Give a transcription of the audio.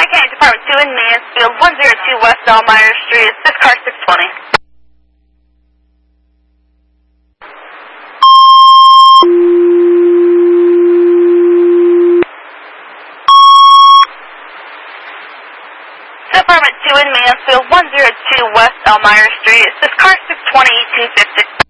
County Department 2 in Mansfield, 102 West Elmira Street. Is this car 620? Department 2 in Mansfield, 102 West Elmira Street. Is this car 620, 1850?